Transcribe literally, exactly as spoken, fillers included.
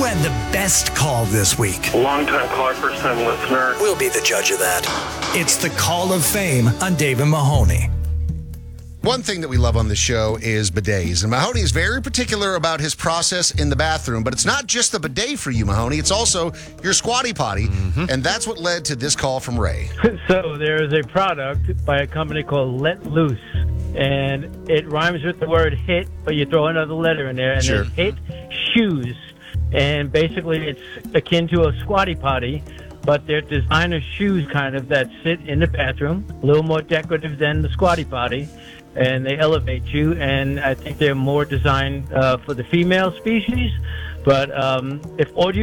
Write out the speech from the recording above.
Who had the best call this week? Long-time caller, first-time listener. We'll be the judge of that. It's the Call of Fame on Dave and Mahoney. One thing that we love on the show is bidets, and Mahoney is very particular about his process in the bathroom, but it's not just the bidet for you, Mahoney. It's also your squatty potty, mm-hmm. and that's what led to this call from Ray. So there is a product by a company called Let Loose, and it rhymes with the word hit, but you throw another letter in there, and sure. it's hit shoes. And basically it's akin to a squatty potty, but they're designer shoes kind of that sit in the bathroom, a little more decorative than the squatty potty, and they elevate you. And I think they're more designed uh, for the female species. But um, if all you